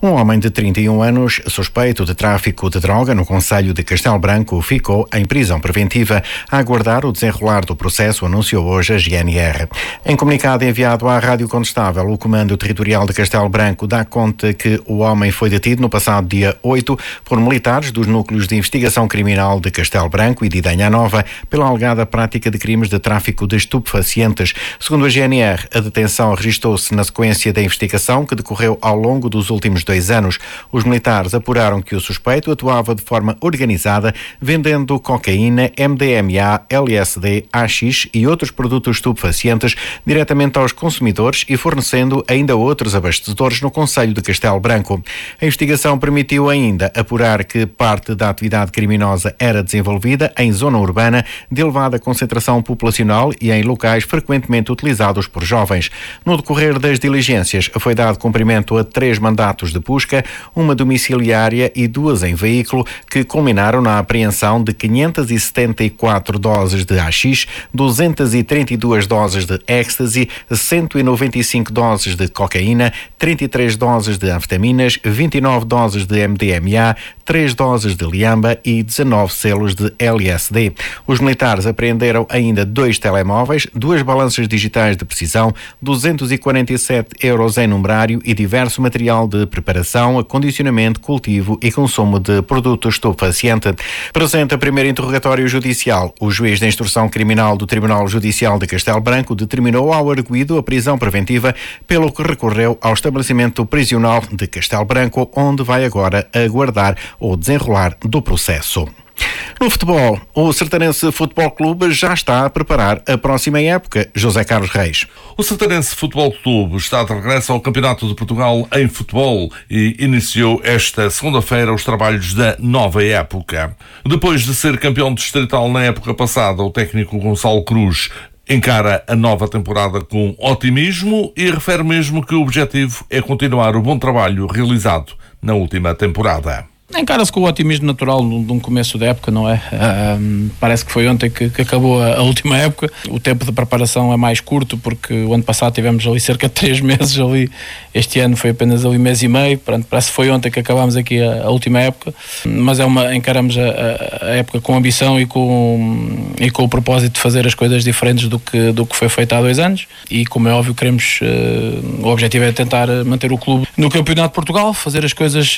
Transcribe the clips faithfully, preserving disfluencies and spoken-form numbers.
Um homem de trinta e um anos, suspeito de tráfico de droga no concelho de Castelo Branco, ficou em prisão preventiva a aguardar o desenrolar do processo, anunciou hoje a G N R. Em comunicado enviado à Rádio Condestável, o Comando Territorial de Castelo Branco dá conta que o homem foi detido no passado dia oito por militares dos núcleos de investigação criminal de Castelo Branco e de Idanha Nova pela alegada prática de crimes de tráfico de estupefacientes. Segundo a G N R, a detenção registou-se na sequência da investigação que decorreu ao longo dos últimos dois anos. Os militares apuraram que o suspeito atuava de forma organizada, vendendo cocaína, M D M A, L S D, A X e outros produtos estupefacientes diretamente aos consumidores e fornecendo ainda outros abastecedores no concelho de Castelo Branco. A investigação permitiu ainda apurar que parte da atividade criminosa era desenvolvida em zona urbana de elevada concentração populacional e em locais frequentemente utilizados por jovens. No decorrer das diligências, foi dado cumprimento a três mandatos de busca, uma domiciliária e duas em veículo, que culminaram na apreensão de quinhentas e setenta e quatro doses de A X, duzentas e trinta e duas doses de ecstasy, cento e noventa e cinco doses de cocaína, trinta e três doses de anfetaminas, vinte e nove doses de M D M A, três doses de liamba e dezanove selos de L S D. Os militares apreenderam ainda dois telemóveis, duas balanças digitais de precisão, duzentos e quarenta e sete euros em numerário e diverso material de preparação, acondicionamento, cultivo e consumo de produto estupefaciente. Presente a primeiro interrogatório judicial, o juiz de instrução criminal do Tribunal Judicial de Castelo Branco determinou ao arguido a prisão preventiva, pelo que recorreu ao estabelecimento prisional de Castelo Branco, onde vai agora aguardar o desenrolar do processo. No futebol, o Sertanense Futebol Clube já está a preparar a próxima época. José Carlos Reis. O Sertanense Futebol Clube está de regresso ao Campeonato de Portugal em futebol e iniciou esta segunda-feira os trabalhos da nova época. Depois de ser campeão distrital na época passada, o técnico Gonçalo Cruz encara a nova temporada com otimismo e refere mesmo que o objetivo é continuar o bom trabalho realizado na última temporada. Encara-se com o otimismo natural de um começo da época, não é? Um, parece que foi ontem que, que acabou a, a última época. O tempo de preparação é mais curto, porque o ano passado tivemos ali cerca de três meses ali. Este ano foi apenas ali mês e meio. Portanto, parece que foi ontem que acabámos aqui a, a última época. Mas é uma, encaramos a, a, a época com ambição e com, e com o propósito de fazer as coisas diferentes do que, do que foi feito há dois anos. E, como é óbvio, queremos... Uh, o objetivo é tentar manter o clube no Campeonato de Portugal, fazer as coisas...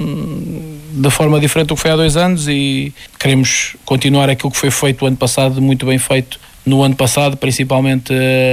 Uh, de forma diferente do que foi há dois anos e queremos continuar aquilo que foi feito o ano passado, muito bem feito no ano passado, principalmente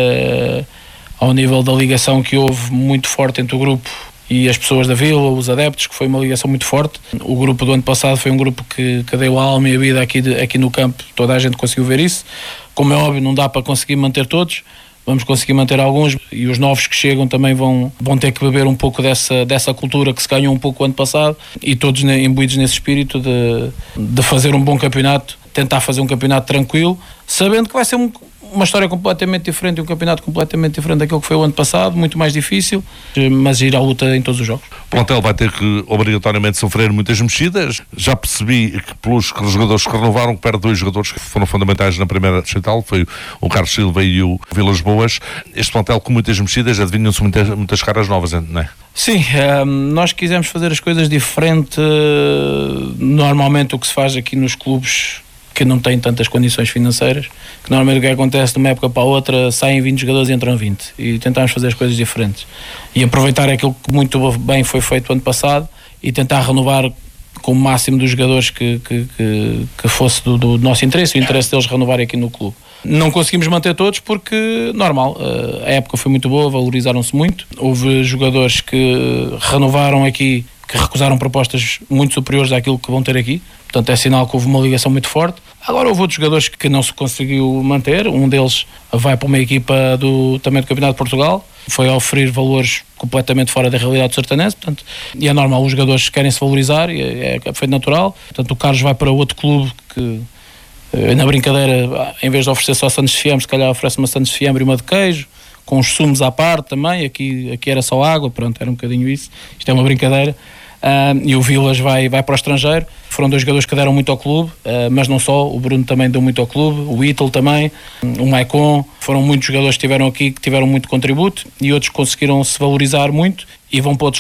uh, ao nível da ligação que houve muito forte entre o grupo e as pessoas da vila, os adeptos, que foi uma ligação muito forte. O grupo do ano passado foi um grupo que, que deu a alma e a vida aqui, de, aqui no campo, toda a gente conseguiu ver isso. Como é óbvio, não dá para conseguir manter todos, vamos conseguir manter alguns e os novos que chegam também vão, vão ter que beber um pouco dessa, dessa cultura que se ganhou um pouco o ano passado e todos imbuídos nesse espírito de, de fazer um bom campeonato, tentar fazer um campeonato tranquilo, sabendo que vai ser um, uma história completamente diferente, um campeonato completamente diferente daquilo que foi o ano passado, muito mais difícil, mas ir à luta em todos os jogos. O plantel vai ter que obrigatoriamente sofrer muitas mexidas. Já percebi que pelos jogadores que renovaram, que perde dois jogadores que foram fundamentais na primeira distrital, foi o Carlos Silva e o Vilas Boas. Este plantel com muitas mexidas, adivinham-se muitas, muitas caras novas, não é? Sim, um, nós quisemos fazer as coisas diferente. Normalmente o que se faz aqui nos clubes que não têm tantas condições financeiras, que normalmente o que acontece de uma época para a outra, saem vinte jogadores e entram vinte, e tentámos fazer as coisas diferentes e aproveitar aquilo que muito bem foi feito ano passado e tentar renovar com o máximo dos jogadores que, que, que, que fosse do, do nosso interesse, o interesse deles renovarem aqui no clube. Não conseguimos manter todos porque, normal, a época foi muito boa, valorizaram-se muito, houve jogadores que renovaram aqui, que recusaram propostas muito superiores àquilo que vão ter aqui. Portanto, é sinal que houve uma ligação muito forte. Agora houve outros jogadores que não se conseguiu manter. Um deles vai para uma equipa do, também do Campeonato de Portugal. Foi a oferir valores completamente fora da realidade do sertanense. Portanto, e é normal, os jogadores querem se valorizar, e é, é feito natural. Portanto, o Carlos vai para outro clube que, na brincadeira, em vez de oferecer só Santos de Fiambre, se calhar oferece uma Santos de Fiambre e uma de queijo, com os sumos à parte também. Aqui, aqui era só água, pronto, era um bocadinho isso. Isto é uma brincadeira. Uh, e o Vilas vai, vai para o estrangeiro. Foram dois jogadores que deram muito ao clube, uh, mas não só, o Bruno também deu muito ao clube, o Ítalo também, o Maicon. Foram muitos jogadores que estiveram aqui, que tiveram muito contributo, e outros conseguiram se valorizar muito e vão para outros